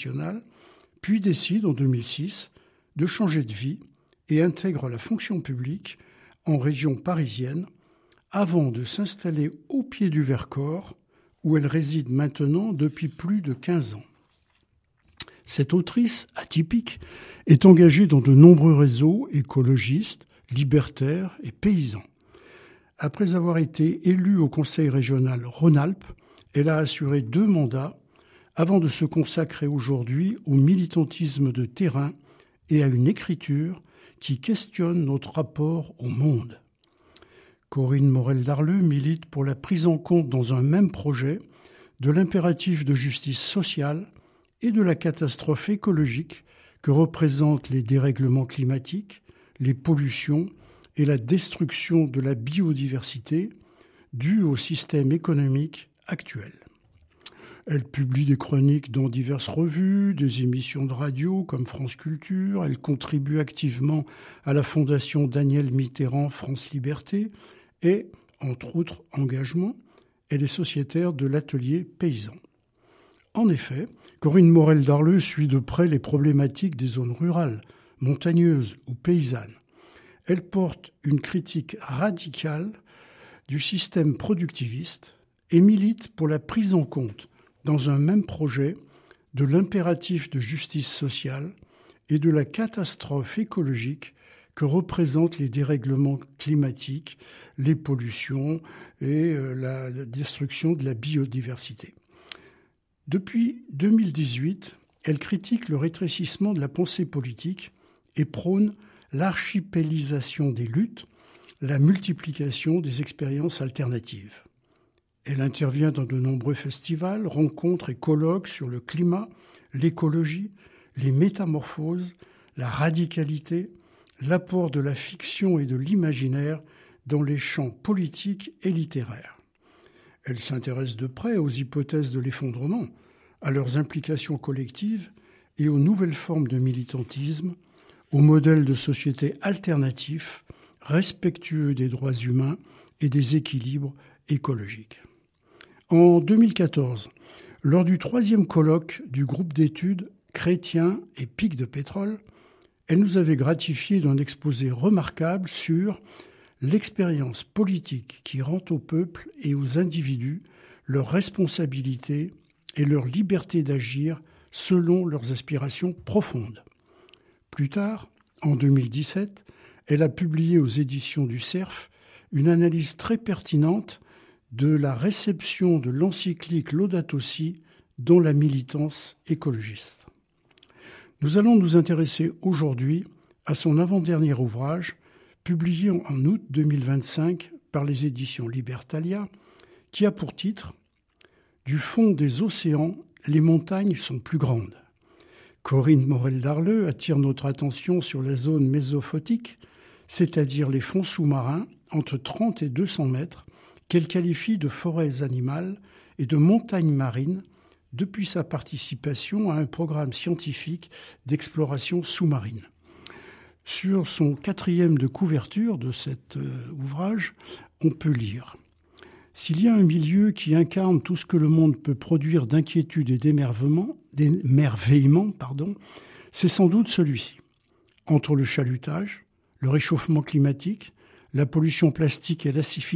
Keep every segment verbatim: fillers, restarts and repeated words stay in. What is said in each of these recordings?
nationale, puis décide en deux mille six de changer de vie et intègre la fonction publique en région parisienne avant de s'installer au pied du Vercors, où elle réside maintenant depuis plus de quinze ans. Cette autrice atypique est engagée dans de nombreux réseaux écologistes, libertaires et paysans. Après avoir été élue au Conseil régional Rhône-Alpes, elle a assuré deux mandats avant de se consacrer aujourd'hui au militantisme de terrain et à une écriture qui questionne notre rapport au monde. Corinne Morel-Darleux milite pour la prise en compte dans un même projet de l'impératif de justice sociale et de la catastrophe écologique que représentent les dérèglements climatiques, les pollutions et la destruction de la biodiversité due au système économique actuel. Elle publie des chroniques dans diverses revues, des émissions de radio comme France Culture. Elle contribue activement à la Fondation Daniel Mitterrand France Liberté et, entre autres engagements, elle est sociétaire de l'Atelier Paysan. En effet, Corinne Morel-Darleux suit de près les problématiques des zones rurales, montagneuses ou paysannes. Elle porte une critique radicale du système productiviste et milite pour la prise en compte dans un même projet de l'impératif de justice sociale et de la catastrophe écologique que représentent les dérèglements climatiques, les pollutions et la destruction de la biodiversité. Depuis deux mille dix-huit, elle critique le rétrécissement de la pensée politique et prône l'archipélisation des luttes, la multiplication des expériences alternatives. Elle intervient dans de nombreux festivals, rencontres et colloques sur le climat, l'écologie, les métamorphoses, la radicalité, l'apport de la fiction et de l'imaginaire dans les champs politiques et littéraires. Elle s'intéresse de près aux hypothèses de l'effondrement, à leurs implications collectives et aux nouvelles formes de militantisme, aux modèles de société alternatifs, respectueux des droits humains et des équilibres écologiques. En deux mille quatorze, lors du troisième colloque du groupe d'études Chrétiens et pics de pétrole, elle nous avait gratifié d'un exposé remarquable sur l'expérience politique qui rend au peuple et aux individus leur responsabilité et leur liberté d'agir selon leurs aspirations profondes. Plus tard, en deux mille dix-sept, elle a publié aux éditions du Cerf une analyse très pertinente de la réception de l'encyclique Laudato Si dans la militance écologiste. Nous allons nous intéresser aujourd'hui à son avant-dernier ouvrage, publié en août deux mille vingt-cinq par les éditions Libertalia, qui a pour titre « Du fond des océans, les montagnes sont plus grandes ». Corinne Morel-Darleux attire notre attention sur la zone mésophotique, c'est-à-dire les fonds sous-marins entre trente et deux cents mètres, qu'elle qualifie de forêts animales et de montagnes marines depuis sa participation à un programme scientifique d'exploration sous-marine. Sur son quatrième de couverture de cet euh, ouvrage, on peut lire « S'il y a un milieu qui incarne tout ce que le monde peut produire d'inquiétude et d'émerveillement, d'émerveillement, pardon, c'est sans doute celui-ci. Entre le chalutage, le réchauffement climatique, la pollution plastique et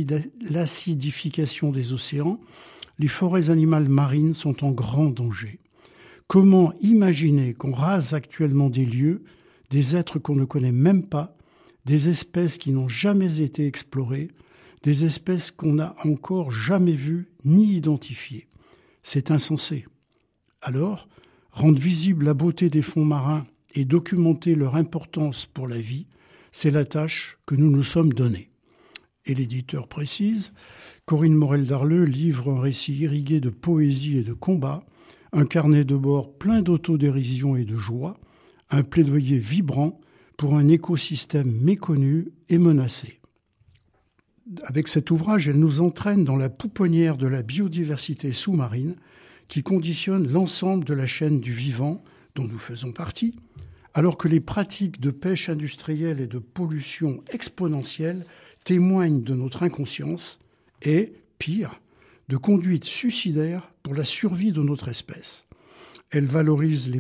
l'acidification des océans, les forêts animales marines sont en grand danger. Comment imaginer qu'on rase actuellement des lieux, des êtres qu'on ne connaît même pas, des espèces qui n'ont jamais été explorées, des espèces qu'on n'a encore jamais vues ni identifiées? C'est insensé. Alors, rendre visible la beauté des fonds marins et documenter leur importance pour la vie, c'est la tâche que nous nous sommes donnée. Et l'éditeur précise, Corinne Morel-Darleux livre un récit irrigué de poésie et de combat, un carnet de bord plein d'autodérision et de joie, un plaidoyer vibrant pour un écosystème méconnu et menacé. Avec cet ouvrage, elle nous entraîne dans la pouponnière de la biodiversité sous-marine qui conditionne l'ensemble de la chaîne du vivant dont nous faisons partie, alors que les pratiques de pêche industrielle et de pollution exponentielle témoignent de notre inconscience et, pire, de conduite suicidaire pour la survie de notre espèce. Elle valorise les